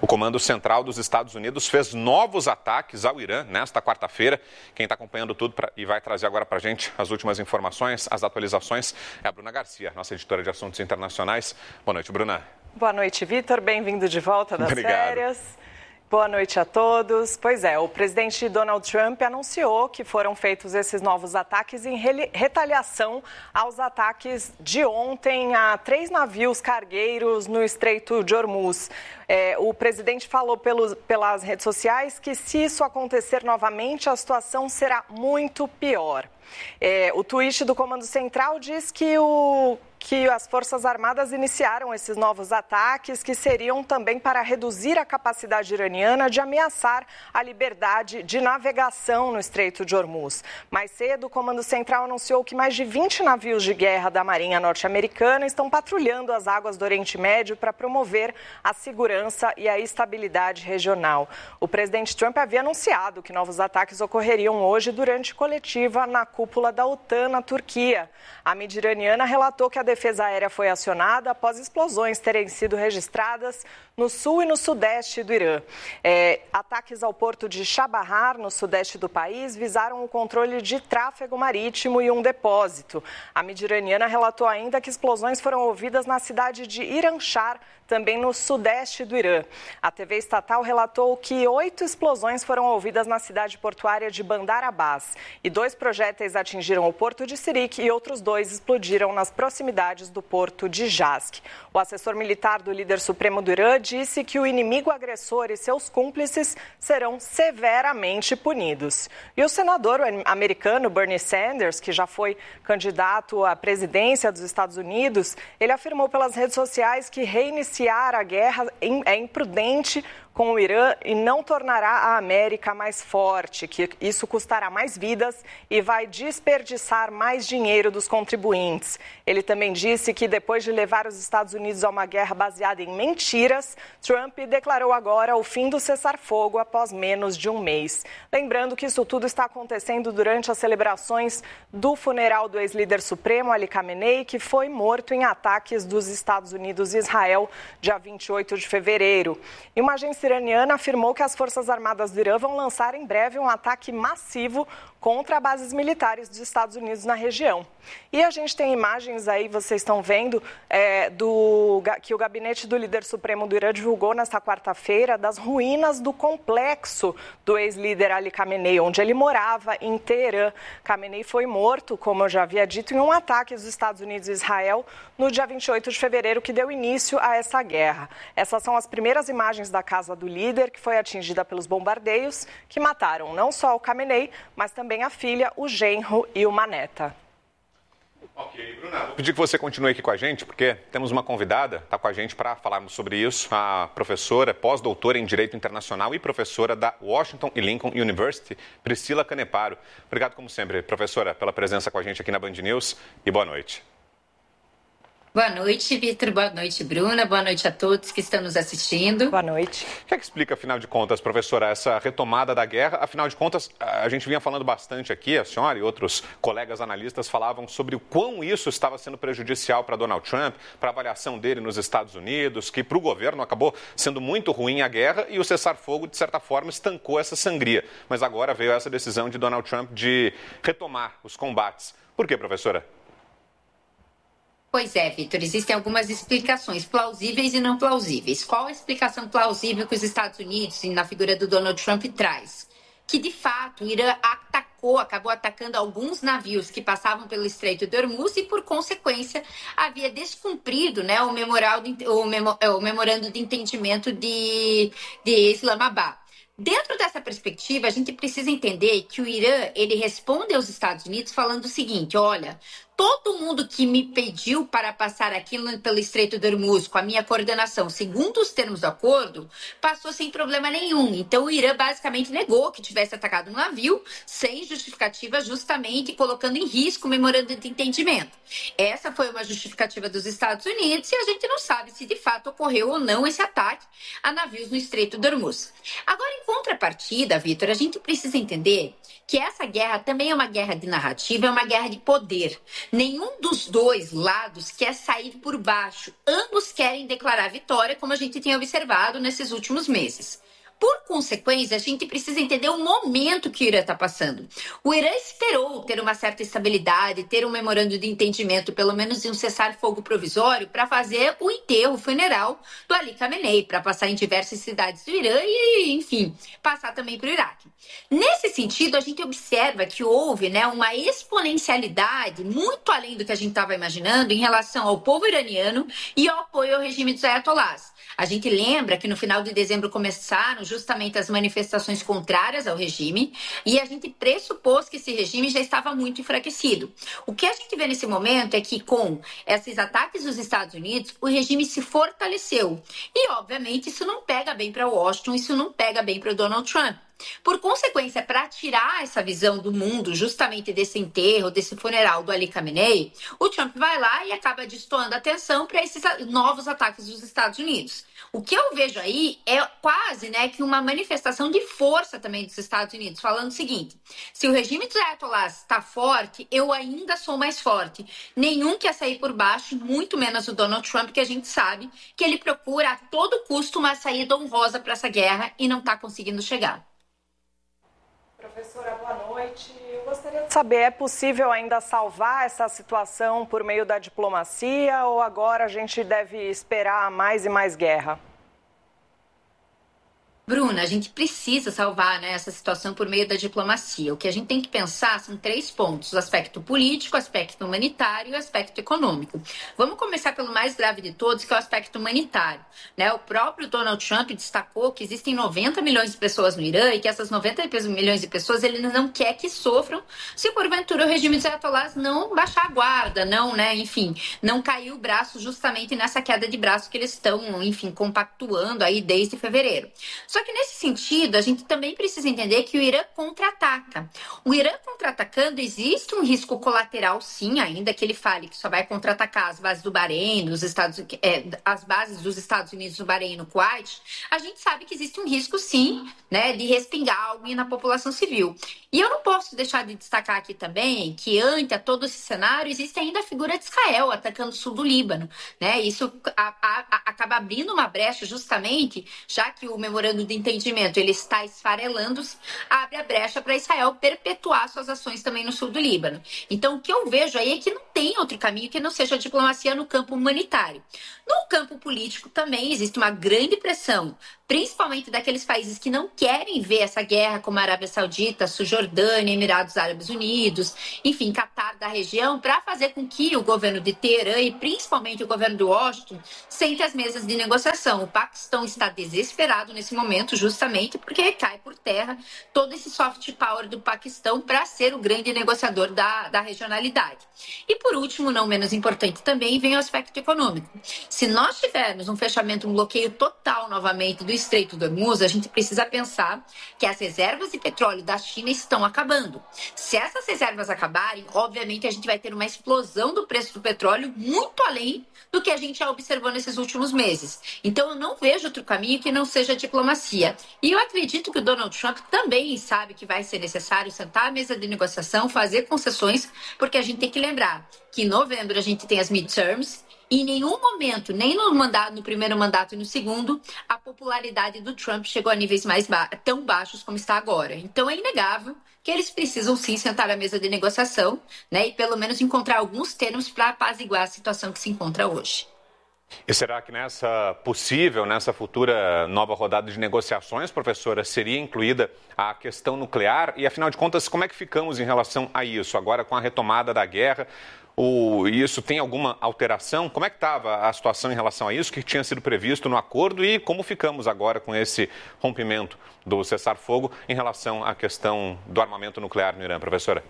Comando Central dos Estados Unidos fez novos ataques ao Irã nesta quarta-feira. Quem está acompanhando tudo e vai trazer agora para a gente as últimas informações, as atualizações, é a Bruna Garcia, nossa editora de assuntos internacionais. Boa noite, Bruna. Boa noite, Vitor. Bem-vindo de volta das férias. Boa noite a todos. Pois é, o presidente Donald Trump anunciou que foram feitos esses novos ataques em retaliação aos ataques de ontem a 3 navios cargueiros no Estreito de Hormuz. O presidente falou pelas redes sociais que, se isso acontecer novamente, a situação será muito pior. O tweet do Comando Central diz que as Forças Armadas iniciaram esses novos ataques, que seriam também para reduzir a capacidade iraniana de ameaçar a liberdade de navegação no Estreito de Hormuz. Mais cedo, o Comando Central anunciou que mais de 20 navios de guerra da Marinha norte-americana estão patrulhando as águas do Oriente Médio para promover a segurança e a estabilidade regional. O presidente Trump havia anunciado que novos ataques ocorreriam hoje durante coletiva na cúpula da OTAN na Turquia. A mídia iraniana relatou que a defesa aérea foi acionada após explosões terem sido registradas no sul e no sudeste do Irã. Ataques ao porto de Chabahar, no sudeste do país, visaram o controle de tráfego marítimo e um depósito. A mídia iraniana relatou ainda que explosões foram ouvidas na cidade de Iranchar, também no sudeste do Irã. A TV estatal relatou que 8 explosões foram ouvidas na cidade portuária de Bandar Abbas e 2 projéteis atingiram o porto de Sirik e outros 2 explodiram nas proximidades do porto de Jask. O assessor militar do líder supremo do Irã disse que o inimigo agressor e seus cúmplices serão severamente punidos. E o senador americano Bernie Sanders, que já foi candidato à presidência dos Estados Unidos, ele afirmou pelas redes sociais que reiniciar a guerra é imprudente com o Irã e não tornará a América mais forte, que isso custará mais vidas e vai desperdiçar mais dinheiro dos contribuintes. Ele também disse que depois de levar os Estados Unidos a uma guerra baseada em mentiras, Trump declarou agora o fim do cessar-fogo após menos de um mês. Lembrando que isso tudo está acontecendo durante as celebrações do funeral do ex-líder supremo, Ali Khamenei, que foi morto em ataques dos Estados Unidos e Israel, dia 28 de fevereiro. E uma agência iraniana afirmou que as Forças Armadas do Irã vão lançar em breve um ataque massivo contra bases militares dos Estados Unidos na região. E a gente tem imagens aí, vocês estão vendo, que o gabinete do líder supremo do Irã divulgou nesta quarta-feira das ruínas do complexo do ex-líder Ali Khamenei, onde ele morava em Teherã. Khamenei foi morto, como eu já havia dito, em um ataque dos Estados Unidos e Israel no dia 28 de fevereiro, que deu início a essa guerra. Essas são as primeiras imagens da casa do líder, que foi atingida pelos bombardeios, que mataram não só o Khamenei, mas também a filha, o genro e uma neta. Ok, Bruna, vou pedir que você continue aqui com a gente, porque temos uma convidada, está com a gente para falarmos sobre isso, a professora, pós-doutora em Direito Internacional e professora da Washington e Lincoln University, Priscila Caneparo. Obrigado, como sempre, professora, pela presença com a gente aqui na Band News e boa noite. Boa noite, Vitor. Boa noite, Bruna. Boa noite a todos que estão nos assistindo. Boa noite. O que é que explica, afinal de contas, professora, essa retomada da guerra? Afinal de contas, a gente vinha falando bastante aqui, a senhora e outros colegas analistas falavam sobre o quão isso estava sendo prejudicial para Donald Trump, para a avaliação dele nos Estados Unidos, que para o governo acabou sendo muito ruim a guerra e o cessar-fogo, de certa forma, estancou essa sangria. Mas agora veio essa decisão de Donald Trump de retomar os combates. Por quê, professora? Pois é, Vitor, existem algumas explicações plausíveis e não plausíveis. Qual a explicação plausível que os Estados Unidos, na figura do Donald Trump, traz? Que, de fato, o Irã acabou atacando alguns navios que passavam pelo Estreito de Hormuz e, por consequência, havia descumprido, né, o memorando de entendimento de Islamabad. Dentro dessa perspectiva, a gente precisa entender que o Irã, ele responde aos Estados Unidos falando o seguinte: olha, todo mundo que me pediu para passar aqui pelo Estreito de Hormuz com a minha coordenação, segundo os termos do acordo, passou sem problema nenhum. Então, o Irã basicamente negou que tivesse atacado um navio sem justificativa, justamente colocando em risco o memorando de entendimento. Essa foi uma justificativa dos Estados Unidos e a gente não sabe se de fato ocorreu ou não esse ataque a navios no Estreito de Hormuz. Agora, em contrapartida, Vitor, a gente precisa entender que essa guerra também é uma guerra de narrativa, é uma guerra de poder. Nenhum dos dois lados quer sair por baixo. Ambos querem declarar vitória, como a gente tem observado nesses últimos meses. Por consequência, a gente precisa entender o momento que o Irã está passando. O Irã esperou ter uma certa estabilidade, ter um memorando de entendimento, pelo menos de um cessar-fogo provisório, para fazer o enterro funeral do Ali Khamenei, para passar em diversas cidades do Irã e, enfim, passar também para o Iraque. Nesse sentido, a gente observa que houve uma exponencialidade muito além do que a gente estava imaginando em relação ao povo iraniano e ao apoio ao regime dos ayatollahs. A gente lembra que no final de dezembro começaram justamente as manifestações contrárias ao regime e a gente pressupôs que esse regime já estava muito enfraquecido. O que a gente vê nesse momento é que com esses ataques dos Estados Unidos, o regime se fortaleceu. E, obviamente, isso não pega bem para Washington, isso não pega bem para o Donald Trump. Por consequência, para tirar essa visão do mundo justamente desse enterro, desse funeral do Ali Khamenei, o Trump vai lá e acaba destoando a atenção para esses novos ataques dos Estados Unidos. O que eu vejo aí é quase que uma manifestação de força também dos Estados Unidos, falando o seguinte: se o regime dos ayatollahs está forte, eu ainda sou mais forte. Nenhum quer sair por baixo, muito menos o Donald Trump, que a gente sabe que ele procura a todo custo uma saída honrosa para essa guerra e não está conseguindo chegar. Professora, boa noite. Eu gostaria de saber, é possível ainda salvar essa situação por meio da diplomacia ou agora a gente deve esperar mais e mais guerra? Bruna, a gente precisa salvar essa situação por meio da diplomacia. O que a gente tem que pensar são 3 pontos: o aspecto político, o aspecto humanitário e o aspecto econômico. Vamos começar pelo mais grave de todos, que é o aspecto humanitário. O próprio Donald Trump destacou que existem 90 milhões de pessoas no Irã e que essas 90 milhões de pessoas ele não quer que sofram se porventura o regime dos ayatollahs não baixar a guarda, não cair o braço justamente nessa queda de braço que eles estão, compactuando aí desde fevereiro. Só que nesse sentido, a gente também precisa entender que o Irã contra-ataca. O Irã contra-atacando, existe um risco colateral, sim, ainda que ele fale que só vai contra-atacar as bases do Bahrein, as bases dos Estados Unidos no Bahrein e no Kuwait. A gente sabe que existe um risco, sim, de respingar algo na população civil. E eu não posso deixar de destacar aqui também que, ante a todo esse cenário, existe ainda a figura de Israel atacando o sul do Líbano. Isso acaba abrindo uma brecha justamente, já que o memorando de entendimento ele está esfarelando-se, abre a brecha para Israel perpetuar suas ações também no sul do Líbano. Então, o que eu vejo aí é que não tem outro caminho que não seja a diplomacia no campo humanitário. No campo político também existe uma grande pressão, principalmente daqueles países que não querem ver essa guerra, como a Arábia Saudita, Cisjordânia, Emirados Árabes Unidos, enfim, Catar da região, para fazer com que o governo de Teherã e principalmente o governo de Washington sente as mesas de negociação. O Paquistão está desesperado nesse momento, justamente porque cai por terra todo esse soft power do Paquistão para ser o grande negociador da regionalidade. E por último, não menos importante também, vem o aspecto econômico. Se nós tivermos um fechamento, um bloqueio total novamente do Estreito do Hormuz, a gente precisa pensar que as reservas de petróleo da China estão acabando. Se essas reservas acabarem, obviamente a gente vai ter uma explosão do preço do petróleo muito além do que a gente já observou nesses últimos meses. Então eu não vejo outro caminho que não seja a diplomacia. E eu acredito que o Donald Trump também sabe que vai ser necessário sentar à mesa de negociação, fazer concessões, porque a gente tem que lembrar que em novembro a gente tem as midterms. E em nenhum momento, nem no primeiro mandato e no segundo, a popularidade do Trump chegou a níveis tão baixos como está agora. Então é inegável que eles precisam sim sentar à mesa de negociação, e pelo menos encontrar alguns termos para apaziguar a situação que se encontra hoje. E será que nessa futura nova rodada de negociações, professora, seria incluída a questão nuclear? E afinal de contas, como é que ficamos em relação a isso? Agora com a retomada da guerra, isso tem alguma alteração? Como é que estava a situação em relação a isso, que tinha sido previsto no acordo, e como ficamos agora com esse rompimento do cessar-fogo em relação à questão do armamento nuclear no Irã, professora?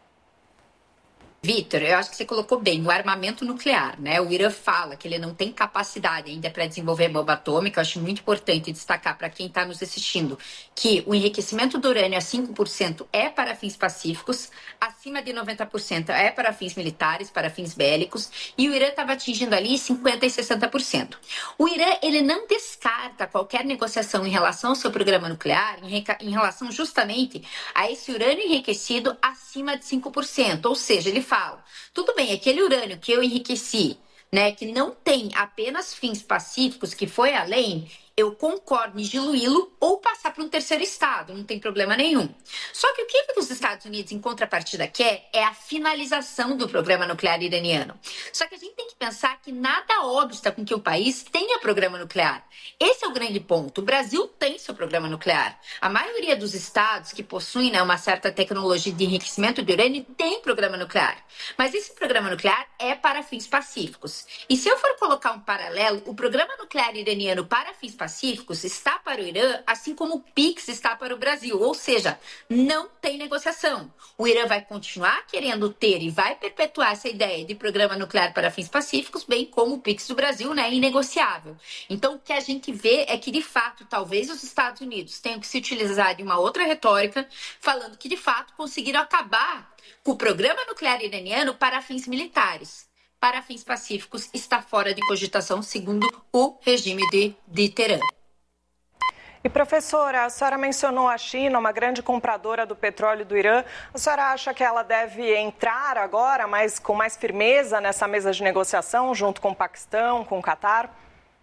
Vitor, eu acho que você colocou bem, o armamento nuclear, O Irã fala que ele não tem capacidade ainda para desenvolver bomba atômica. Eu acho muito importante destacar para quem está nos assistindo que o enriquecimento do urânio a 5% é para fins pacíficos, acima de 90% é para fins militares, para fins bélicos, e o Irã estava atingindo ali 50% e 60%. O Irã, ele não descarta qualquer negociação em relação ao seu programa nuclear, em relação justamente a esse urânio enriquecido acima de 5%, ou seja, ele fala, tudo bem, aquele urânio que eu enriqueci, né, que não tem apenas fins pacíficos, que foi além, eu concordo em diluí-lo ou passar para um terceiro estado, não tem problema nenhum. Só que o que os Estados Unidos, em contrapartida, quer é a finalização do programa nuclear iraniano. Só que a gente tem que pensar que nada obsta com que o país tenha programa nuclear. Esse é o grande ponto. O Brasil tem seu programa nuclear. A maioria dos estados que possuem, né, uma certa tecnologia de enriquecimento de urânio tem programa nuclear. Mas esse programa nuclear é para fins pacíficos. E se eu for colocar um paralelo, o programa nuclear iraniano para fins pacíficos está para o Irã, assim como o PIX está para o Brasil. Ou seja, não tem negociação. O Irã vai continuar querendo ter e vai perpetuar essa ideia de programa nuclear para fins pacíficos, bem como o PIX do Brasil, né, inegociável. Então, o que a gente vê é que, de fato, talvez os Estados Unidos tenham que se utilizar de uma outra retórica, falando que, de fato, conseguiram acabar com o programa nuclear iraniano para fins militares. Para fins pacíficos, está fora de cogitação, segundo o regime de Teherã. E, professora, a senhora mencionou a China, uma grande compradora do petróleo do Irã. A senhora acha que ela deve entrar agora com mais firmeza nessa mesa de negociação, junto com o Paquistão, com o Catar?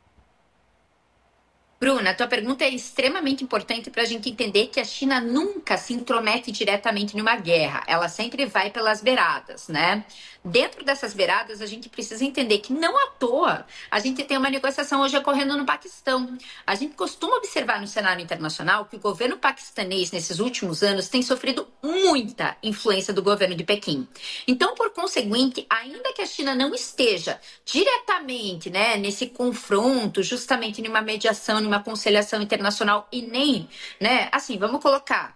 Bruna, a tua pergunta é extremamente importante para a gente entender que a China nunca se intromete diretamente numa guerra. Ela sempre vai pelas beiradas, né? Dentro dessas beiradas, a gente precisa entender que não à toa a gente tem uma negociação hoje ocorrendo no Paquistão. A gente costuma observar no cenário internacional que o governo paquistanês, nesses últimos anos, tem sofrido muita influência do governo de Pequim. Então, por conseguinte, ainda que a China não esteja diretamente, né, nesse confronto, justamente numa mediação, numa conciliação internacional e nem, né, assim, vamos colocar,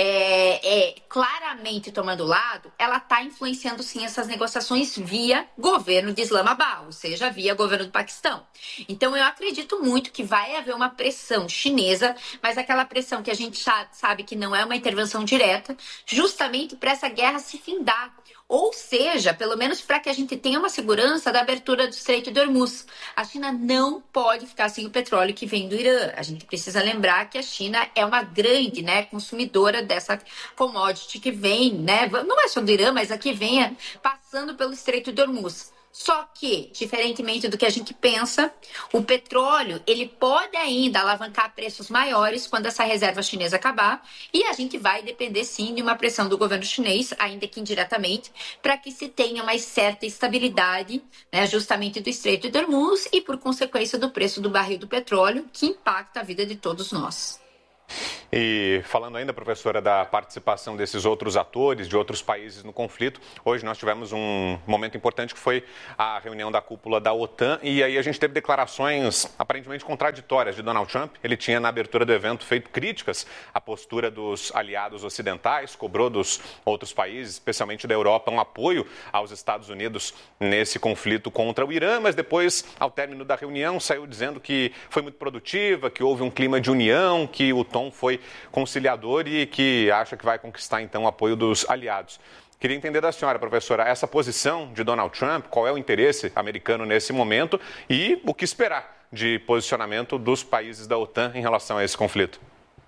claramente tomando lado, ela está influenciando sim essas negociações via governo de Islamabad, ou seja, via governo do Paquistão. Então, eu acredito muito que vai haver uma pressão chinesa, mas aquela pressão que a gente sabe que não é uma intervenção direta, justamente para essa guerra se findar. Ou seja, pelo menos para que a gente tenha uma segurança da abertura do Estreito de Hormuz. A China não pode ficar sem o petróleo que vem do Irã. A gente precisa lembrar que a China é uma grande, né, consumidora dessa commodity que vem, né, não é só do Irã, mas a que vem passando pelo Estreito de Hormuz. Só que, diferentemente do que a gente pensa, o petróleo ele pode ainda alavancar preços maiores quando essa reserva chinesa acabar e a gente vai depender sim de uma pressão do governo chinês, ainda que indiretamente, para que se tenha mais certa estabilidade, né, justamente do Estreito de Hormuz e por consequência do preço do barril do petróleo, que impacta a vida de todos nós. E falando ainda, professora, da participação desses outros atores, de outros países no conflito, hoje nós tivemos um momento importante que foi a reunião da cúpula da OTAN e aí a gente teve declarações aparentemente contraditórias de Donald Trump. Ele tinha na abertura do evento feito críticas à postura dos aliados ocidentais, cobrou dos outros países, especialmente da Europa, um apoio aos Estados Unidos nesse conflito contra o Irã, mas depois, ao término da reunião, saiu dizendo que foi muito produtiva, que houve um clima de união, que o tom foi conciliador e que acha que vai conquistar, então, o apoio dos aliados. Queria entender da senhora, professora, essa posição de Donald Trump, qual é o interesse americano nesse momento e o que esperar de posicionamento dos países da OTAN em relação a esse conflito?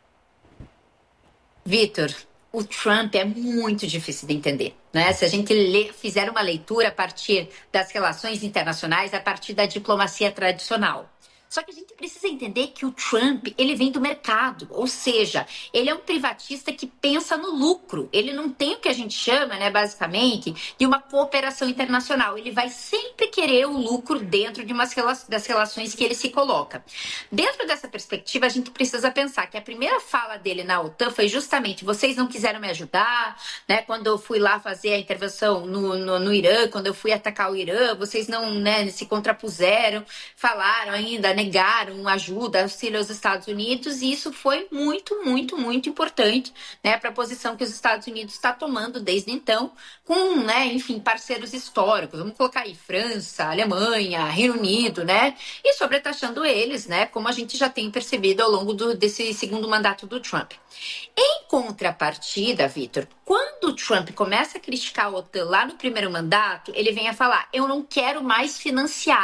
Vitor, o Trump é muito difícil de entender, né? Se a gente fizer uma leitura a partir das relações internacionais, a partir da diplomacia tradicional. Só que a gente precisa entender que o Trump, ele vem do mercado, ou seja, ele é um privatista que pensa no lucro. Ele não tem o que a gente chama, né, basicamente, de uma cooperação internacional. Ele vai sempre querer o lucro dentro de das relações que ele se coloca. Dentro dessa perspectiva, a gente precisa pensar que a primeira fala dele na OTAN foi justamente: vocês não quiseram me ajudar, né, quando eu fui lá fazer a intervenção no Irã, quando eu fui atacar o Irã, vocês não, né, se contrapuseram, falaram ainda, negaram ajuda, auxílio aos Estados Unidos, e isso foi muito, muito, muito importante, né, para a posição que os Estados Unidos está tomando desde então, com, né, enfim, parceiros históricos, vamos colocar aí França, Alemanha, Reino Unido, né, e sobretaxando eles, né, como a gente já tem percebido ao longo desse segundo mandato do Trump. Em contrapartida, Vitor, quando o Trump começa a criticar a OTAN lá no primeiro mandato, ele vem a falar: eu não quero mais financiar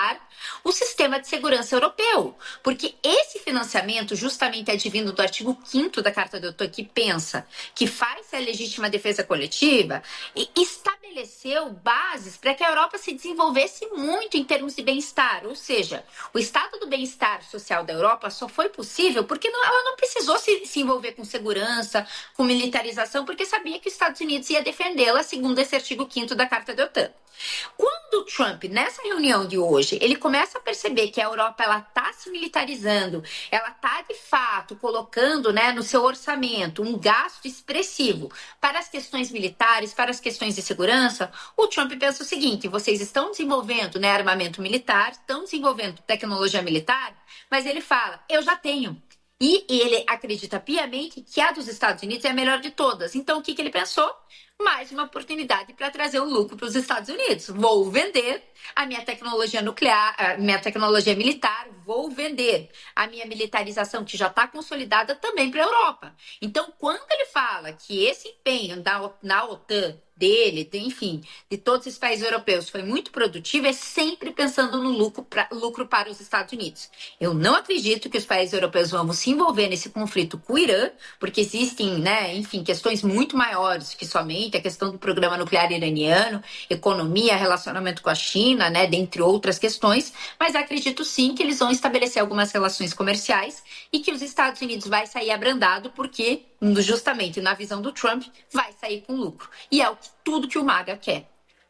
o sistema de segurança europeu. Porque esse financiamento justamente é advindo do artigo 5º da Carta da OTAN, que pensa que faz-se a legítima defesa coletiva e estabeleceu bases para que a Europa se desenvolvesse muito em termos de bem-estar. Ou seja, o estado do bem-estar social da Europa só foi possível porque ela não precisou se envolver com segurança, com militarização, porque sabia que os Estados Unidos ia defendê-la, segundo esse artigo 5º da Carta da OTAN. Quando o Trump, nessa reunião de hoje, ele começa a perceber que a Europa está se militarizando, ela está, de fato, colocando, né, no seu orçamento um gasto expressivo para as questões militares, para as questões de segurança, o Trump pensa o seguinte: vocês estão desenvolvendo, né, armamento militar, estão desenvolvendo tecnologia militar, mas ele fala, eu já tenho. E ele acredita piamente que a dos Estados Unidos é a melhor de todas. Então, o que ele pensou? Mais uma oportunidade para trazer o lucro para os Estados Unidos. Vou vender a minha tecnologia nuclear, a minha tecnologia militar, vou vender a minha militarização, que já está consolidada, também para a Europa. Então, quando ele fala que esse empenho na OTAN dele, enfim, de todos os países europeus foi muito produtivo, é sempre pensando no lucro para os Estados Unidos. Eu não acredito que os países europeus vão se envolver nesse conflito com o Irã, porque existem, né, enfim, questões muito maiores que somente a questão do programa nuclear iraniano, economia, relacionamento com a China, né, dentre outras questões, mas acredito sim que eles vão estabelecer algumas relações comerciais e que os Estados Unidos vai sair abrandado porque, justamente na visão do Trump, vai sair com lucro. E é tudo que o MAGA quer.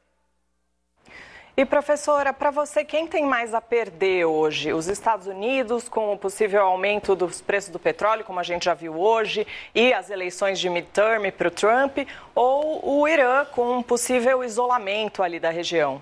E, professora, para você, quem tem mais a perder hoje? Os Estados Unidos, com o possível aumento dos preços do petróleo, como a gente já viu hoje, e as eleições de midterm para o Trump, ou o Irã, com um possível isolamento ali da região?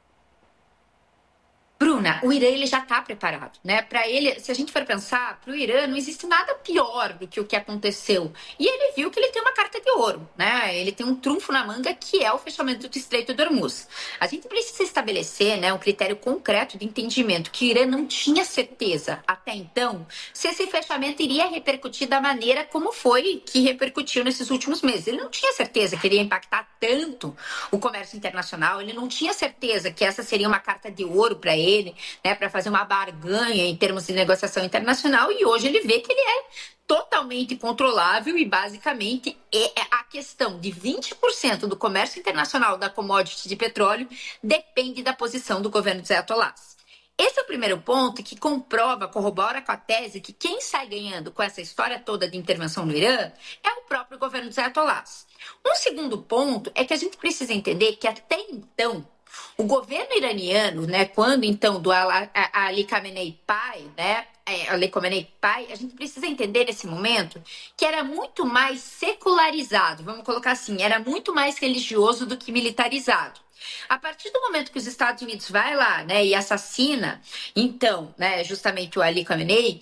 Bruna, o Irã ele já está preparado, né? Para ele, se a gente for pensar, para o Irã não existe nada pior do que o que aconteceu. E ele viu que ele tem uma carta de ouro, né? Ele tem um trunfo na manga que é o fechamento do Estreito de Hormuz. A gente precisa estabelecer, né, um critério concreto de entendimento que o Irã não tinha certeza até então se esse fechamento iria repercutir da maneira como foi que repercutiu nesses últimos meses. Ele não tinha certeza que iria impactar tanto o comércio internacional. Ele não tinha certeza que essa seria uma carta de ouro para ele, né, para fazer uma barganha em termos de negociação internacional, e hoje ele vê que ele é totalmente controlável e basicamente a questão de 20% do comércio internacional da commodity de petróleo depende da posição do governo dos ayatollahs. Esse é o primeiro ponto que corrobora com a tese que quem sai ganhando com essa história toda de intervenção no Irã é o próprio governo dos ayatollahs. Um segundo ponto é que a gente precisa entender que até então o governo iraniano, né, quando então do Ali Khamenei pai, né, Ali Khamenei pai, a gente precisa entender nesse momento que era muito mais secularizado, vamos colocar assim, era muito mais religioso do que militarizado. A partir do momento que os Estados Unidos vai lá, né, e assassina, então, né, justamente o Ali Khamenei,